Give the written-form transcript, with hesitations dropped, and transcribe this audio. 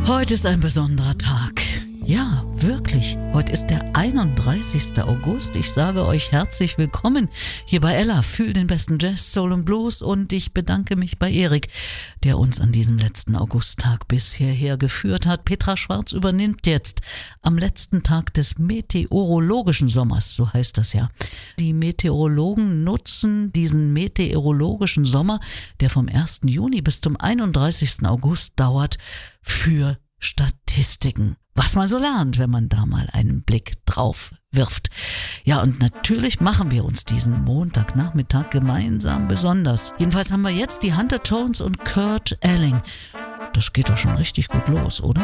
Heute ist ein besonderer Tag. Ja, wirklich. Heute ist der 31. August. Ich sage euch herzlich willkommen hier bei Ella. Fühl den besten Jazz, Soul und Blues. Und ich bedanke mich bei Erik, der uns an diesem letzten Augusttag bis hierher geführt hat. Petra Schwarz übernimmt jetzt am letzten Tag des meteorologischen Sommers, so heißt das ja. Die Meteorologen nutzen diesen meteorologischen Sommer, der vom 1. Juni bis zum 31. August dauert, für Statistiken. Was man so lernt, wenn man da mal einen Blick drauf wirft. Ja, und natürlich machen wir uns diesen Montagnachmittag gemeinsam besonders. Jedenfalls haben wir jetzt die Hunter Tones und Kurt Elling. Das geht doch schon richtig gut los, oder?